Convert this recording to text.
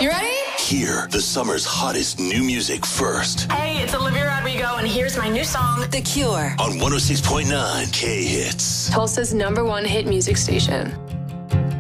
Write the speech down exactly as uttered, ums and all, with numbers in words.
You ready? Hear the summer's hottest new music first. Hey, it's Olivia Rodrigo, and here's my new song, The Cure. On one oh six point nine K-Hits. Tulsa's number one hit music station.